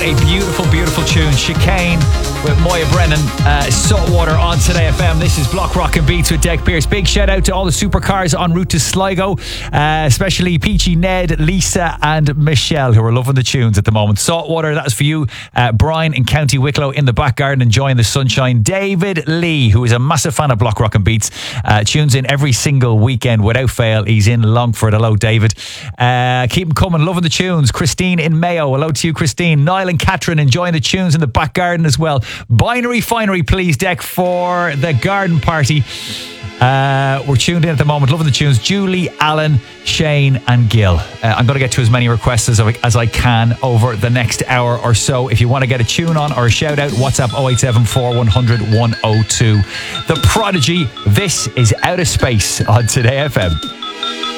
a beautiful, beautiful tune. Chicane with Moya Brennan, Saltwater on Today FM. This is Block Rockin' Beats with Deck Pierce. Big shout out to all the supercars en route to Sligo, especially Peachy, Ned, Lisa and Michelle, who are loving the tunes at the moment. Saltwater, that was for you. Brian in County Wicklow in the back garden enjoying the sunshine. David Lee, who is a massive fan of Block Rockin' Beats, tunes in every single weekend without fail. He's in Longford. Hello, David. Keep them coming, loving the tunes. Christine in Mayo, hello to you, Christine. Niall and Catherine enjoying the tunes in the back garden as well. Binary Finery, please, Deck, for the garden party. We're tuned in at the moment, loving the tunes. Julie, Alan, Shane and Gil. I'm going to get to as many requests as I can over the next hour or so. If you want to get a tune on or a shout out, WhatsApp 0874 100 102. The Prodigy, this is Out of Space on Today FM.